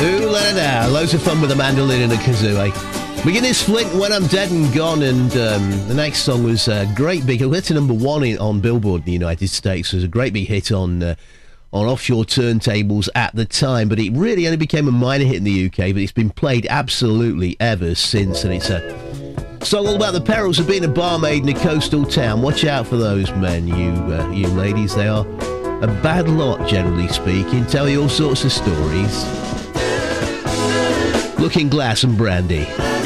Ooh la la, loads of fun with a mandolin and a kazoo, eh? Beginners Flint, When I'm Dead and Gone, and the next song was a great big, it went to number one on Billboard in the United States. It was a great big hit on offshore turntables at the time, but it really only became a minor hit in the UK, but it's been played absolutely ever since, and it's a song all about the perils of being a barmaid in a coastal town. Watch out for those men, you ladies. They are a bad lot, generally speaking. Tell you all sorts of stories. Looking Glass and Brandy.